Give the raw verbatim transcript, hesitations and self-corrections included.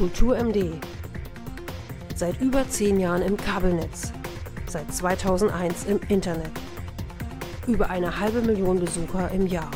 Kultur M D. Seit über zehn Jahren im Kabelnetz. Seit zweitausendeins im Internet. Über eine halbe Million Besucher im Jahr.